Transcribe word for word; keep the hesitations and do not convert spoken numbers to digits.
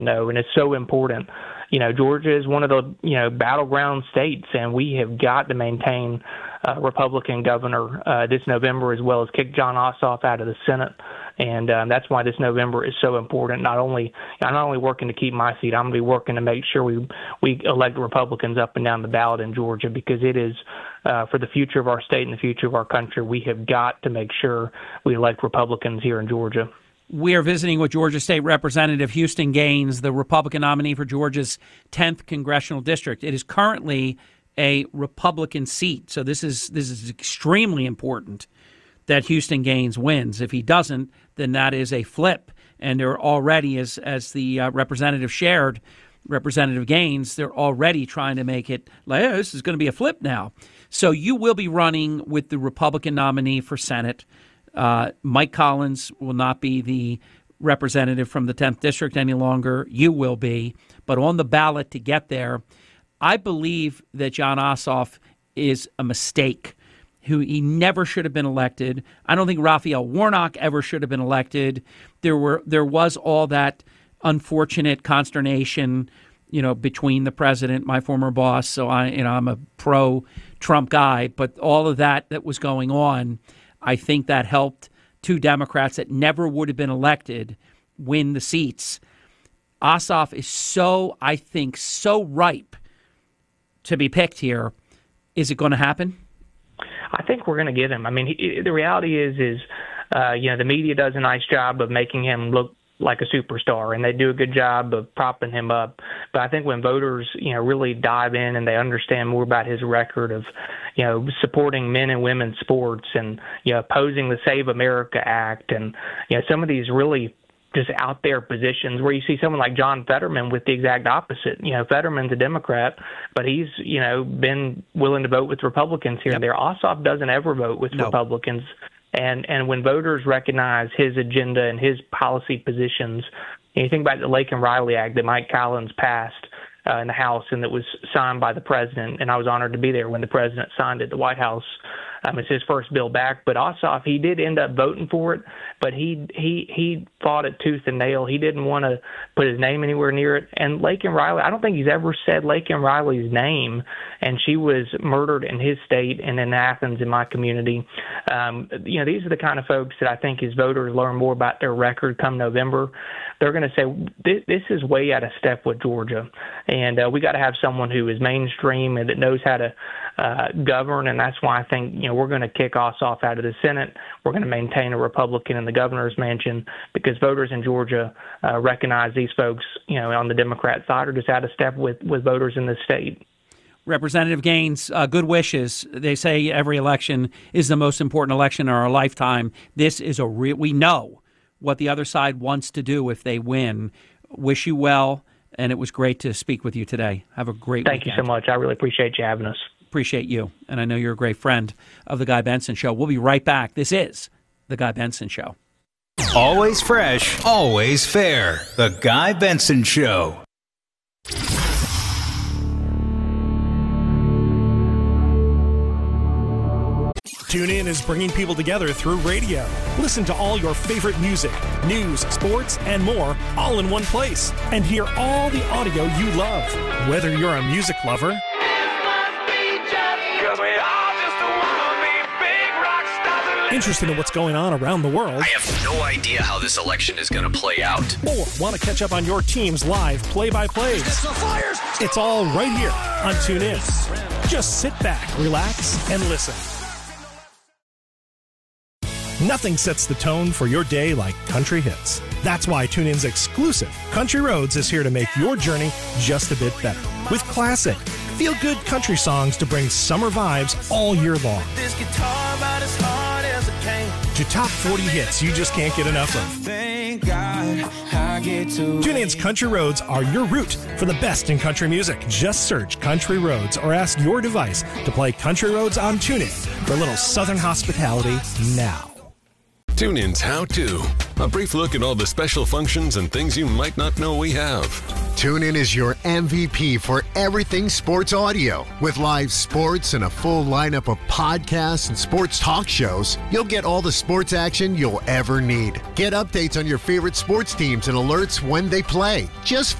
know, and it's so important. You know, Georgia is one of the, you know, battleground states, and we have got to maintain a Republican governor uh, this November, as well as kick Jon Ossoff out of the Senate. And um, that's why this November is so important. Not only I'm not only working to keep my seat, I'm going to be working to make sure we we elect Republicans up and down the ballot in Georgia, because it is uh, for the future of our state and the future of our country. We have got to make sure we elect Republicans here in Georgia. We are visiting with Georgia State Representative Houston Gaines, the Republican nominee for Georgia's tenth congressional district. It is currently a Republican seat, so this is this is extremely important that Houston Gaines wins. If he doesn't, then that is a flip. And they're already, as as the uh, representative shared, Representative Gaines, they're already trying to make it like, oh, this is going to be a flip now. So you will be running with the Republican nominee for Senate. Uh, Mike Collins will not be the representative from the tenth district any longer. You will be. But on the ballot to get there, I believe that Jon Ossoff is a mistake. Who he never should have been elected. I don't think Raphael Warnock ever should have been elected. There were there was all that unfortunate consternation, you know, between the president, my former boss. So I, you know, I'm a pro-Trump guy, but all of that that was going on, I think that helped two Democrats that never would have been elected win the seats. Ossoff is so, I think, so ripe to be picked here. Is it going to happen? I think we're going to get him. I mean, he, the reality is, is uh, you know, the media does a nice job of making him look like a superstar, and they do a good job of propping him up. But I think when voters, you know, really dive in and they understand more about his record of, you know, supporting men and women's sports and, you know, opposing the Save America Act and, you know, some of these really just out there positions where you see someone like John Fetterman with the exact opposite. You know, Fetterman's a Democrat, but he's, you know, been willing to vote with Republicans here yep. and there. Ossoff doesn't ever vote with no. Republicans. And and when voters recognize his agenda and his policy positions, you think about the Laken Riley Act that Mike Collins passed uh, in the House and that was signed by the president, and I was honored to be there when the president signed it at the White House. Um, it's his first bill back, but Ossoff, he did end up voting for it, but he he he fought it tooth and nail. He didn't want to put his name anywhere near it. And Laken Riley, I don't think he's ever said Laken Riley's name, and she was murdered in his state and in Athens in my community. Um, you know, these are the kind of folks that I think as voters learn more about their record come November, they're going to say, this, this is way out of step with Georgia. And uh, we got to have someone who is mainstream and that knows how to uh, govern, and that's why I think, you know, we're going to kick Ossoff out of the Senate. We're going to maintain a Republican in the governor's mansion because voters in Georgia uh, recognize these folks, you know, on the Democrat side are just out of step with, with voters in the state. Representative Gaines, uh, good wishes. They say every election is the most important election in our lifetime. This is a real, we know what the other side wants to do if they win. Wish you well, and it was great to speak with you today. Have a great Thank weekend. you so much. I really appreciate you having us. Appreciate you, and I know you're a great friend of The Guy Benson Show. We'll be right back. This is The Guy Benson Show. Always fresh, always fair. The Guy Benson Show. TuneIn is bringing people together through radio. Listen to all your favorite music, news, sports, and more all in one place. And hear all the audio you love. Whether you're a music lover interested in what's going on around the world, I have no idea how this election is going to play out, or want to catch up on your team's live play-by-plays, it's all right here on TuneIn. Just sit back, relax, and listen. Nothing sets the tone for your day like country hits. That's why TuneIn's exclusive Country Roads is here to make your journey just a bit better. With classic, feel-good country songs to bring summer vibes all year long. This guitar about as hard as it can. To top forty hits you just can't get enough of. Thank God I get to TuneIn's Country Roads are your route for the best in country music. Just search Country Roads or ask your device to play Country Roads on TuneIn for a little southern hospitality now. TuneIn's How To. A brief look at all the special functions and things you might not know we have. TuneIn is your M V P for everything sports audio. With live sports and a full lineup of podcasts and sports talk shows, you'll get all the sports action you'll ever need. Get updates on your favorite sports teams and alerts when they play. Just